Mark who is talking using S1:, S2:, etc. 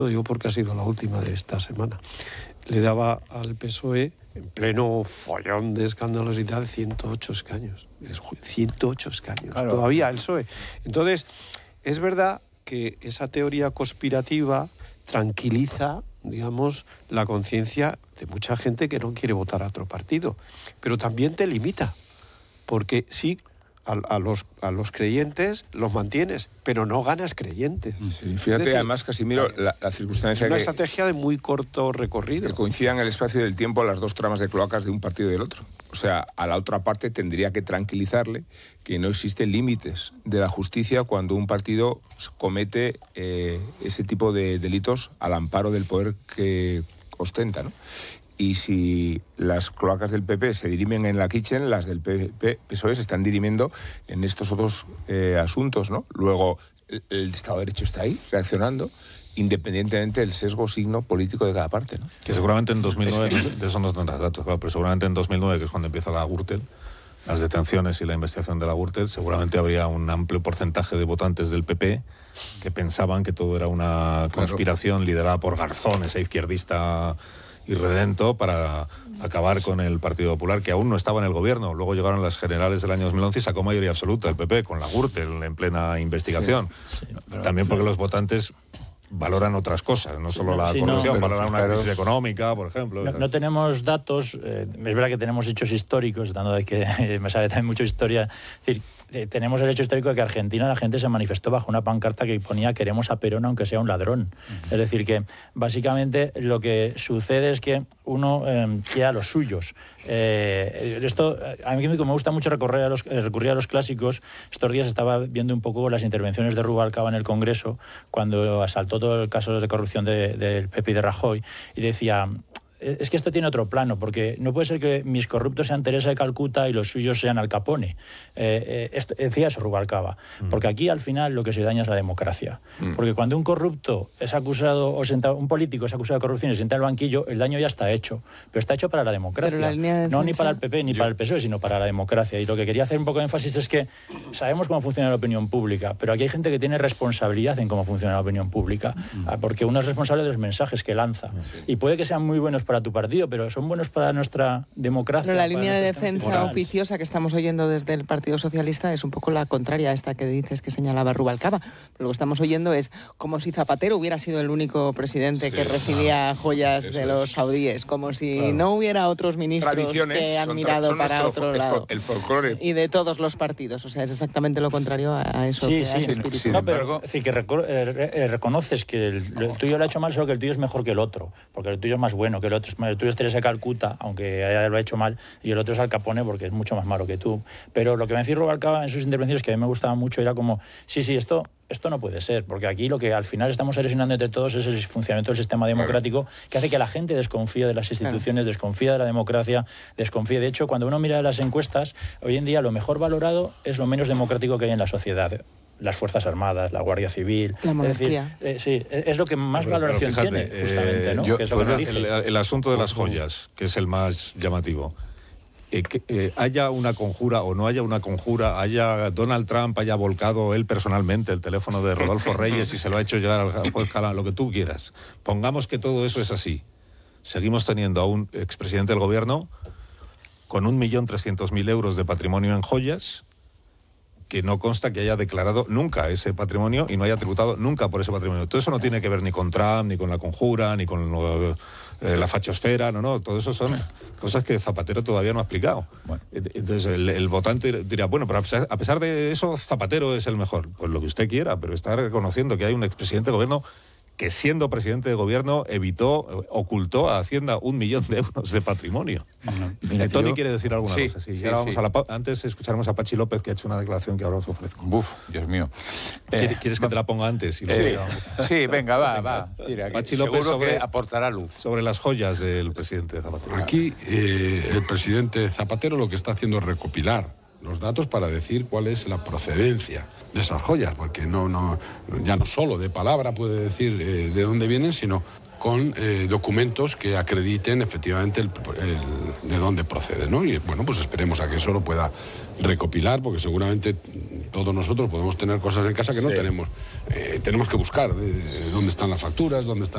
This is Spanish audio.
S1: lo digo porque ha sido la última de esta semana, le daba al PSOE, en pleno follón de escándalos y tal, 108 escaños. 108 escaños, claro. Todavía el PSOE. Entonces, es verdad que esa teoría conspirativa tranquiliza, digamos, la conciencia de mucha gente que no quiere votar a otro partido, pero también te limita, porque sí, a los creyentes los mantienes, pero no ganas creyentes.
S2: Sí, fíjate, decir, además, Casimiro, la circunstancia...
S1: Es una estrategia de muy corto recorrido.
S2: Que coincidan en el espacio del tiempo las dos tramas de cloacas de un partido y del otro. O sea, a la otra parte tendría que tranquilizarle que no existen límites de la justicia cuando un partido comete ese tipo de delitos al amparo del poder que ostenta, ¿no? Y si las cloacas del PP se dirimen en la kitchen, las del PSOE se están dirimiendo en estos otros asuntos, ¿no? Luego, el Estado de Derecho está ahí, reaccionando, independientemente del sesgo signo político de cada parte, ¿no?
S3: Que seguramente en 2009, de eso no tendrás datos, claro, pero seguramente en 2009, que es cuando empieza la Gürtel, las detenciones y la investigación de la Gürtel, seguramente habría un amplio porcentaje de votantes del PP que pensaban que todo era una conspiración liderada por Garzón, ese izquierdista irredento, para acabar con el Partido Popular, que aún no estaba en el gobierno. Luego llegaron las generales del año 2011 y sacó mayoría absoluta el PP, con la Gürtel en plena investigación. Sí, también porque los votantes valoran otras cosas, no solo la corrupción, valoran una crisis económica, por ejemplo.
S4: No tenemos datos, es verdad que tenemos hechos históricos, dando de que me sabe también mucho historia. Es decir, tenemos el hecho histórico de que Argentina la gente se manifestó bajo una pancarta que ponía "queremos a Perón aunque sea un ladrón". Es decir, que básicamente lo que sucede es que uno quiere a los suyos. Esto, a mí me gusta mucho recurrir a los clásicos. Estos días estaba viendo un poco las intervenciones de Rubalcaba en el Congreso cuando asaltó todo el caso de corrupción del PP y de Rajoy, y decía: es que esto tiene otro plano, porque no puede ser que mis corruptos sean Teresa de Calcuta y los suyos sean Al Capone. Decía eso Rubalcaba, porque aquí al final lo que se daña es la democracia. Porque cuando un corrupto es acusado, un político es acusado de corrupción y se sienta en el banquillo, el daño ya está hecho. Pero está hecho para la democracia. No ni para el PP ni para el PSOE, sino para la democracia. Y lo que quería hacer un poco de énfasis es que sabemos cómo funciona la opinión pública, pero aquí hay gente que tiene responsabilidad en cómo funciona la opinión pública, porque uno es responsable de los mensajes que lanza. Y puede que sean muy buenos para tu partido, pero son buenos para nuestra democracia.
S5: Pero la línea de defensa oficiosa que estamos oyendo desde el Partido Socialista es un poco la contraria a esta que dices que señalaba Rubalcaba. Pero lo que estamos oyendo es como si Zapatero hubiera sido el único presidente que recibía joyas de los saudíes, como si no hubiera otros ministros que han mirado para otro lado.
S2: El folclore.
S5: Y de todos los partidos. O sea, es exactamente lo contrario a eso.
S4: No, pero es decir, que reconoces que el tuyo lo ha hecho mal, solo que el tuyo es mejor que el otro, porque el tuyo es más bueno que el otro. El tuyo es Teresa de Calcuta, aunque lo ha hecho mal, y el otro es Al Capone, porque es mucho más malo que tú. Pero lo que me decía Rubalcaba en sus intervenciones, que a mí me gustaba mucho, era como, esto no puede ser, porque aquí lo que al final estamos erosionando entre todos es el funcionamiento del sistema democrático, que hace que la gente desconfíe de las instituciones, desconfía de la democracia, desconfíe. De hecho, cuando uno mira las encuestas, hoy en día lo mejor valorado es lo menos democrático que hay en la sociedad. Las Fuerzas Armadas, la Guardia Civil.
S5: La monarquía.
S4: Es decir, es lo que más valoración tiene, justamente, ¿no? Que es lo que
S3: el asunto de las joyas, que es el más llamativo. Haya una conjura o no haya una conjura, Donald Trump haya volcado él personalmente el teléfono de Rodolfo Reyes y se lo ha hecho llegar al juez Calán, lo que tú quieras. Pongamos que todo eso es así. Seguimos teniendo a un expresidente del gobierno con 1.300.000 euros de patrimonio en joyas, que no consta que haya declarado nunca ese patrimonio y no haya tributado nunca por ese patrimonio. Todo eso no tiene que ver ni con Trump, ni con la conjura, ni con la fachosfera, no, todo eso son cosas que Zapatero todavía no ha explicado. Bueno. Entonces el votante dirá, bueno, pero a pesar de eso, Zapatero es el mejor. Pues lo que usted quiera, pero está reconociendo que hay un expresidente de gobierno que, siendo presidente de gobierno, ocultó a Hacienda 1 millón de euros de patrimonio. Tony quiere decir alguna cosa. Sí, vamos a antes escucharemos a Pachi López, que ha hecho una declaración que ahora os ofrezco.
S6: Dios mío.
S3: ¿Quieres que te la ponga antes?
S6: Sí, venga, va. Tira,
S3: Pachi López
S6: seguro que aportará luz.
S3: Sobre las joyas del presidente Zapatero.
S7: Aquí el presidente Zapatero lo que está haciendo es recopilar los datos para decir cuál es la procedencia de esas joyas, porque ya no solo de palabra puede decir de dónde vienen, sino con documentos que acrediten efectivamente de dónde procede, ¿no? Y bueno, pues esperemos a que eso lo pueda recopilar, porque seguramente todos nosotros podemos tener cosas en casa que no tenemos. Tenemos que buscar dónde están las facturas, dónde están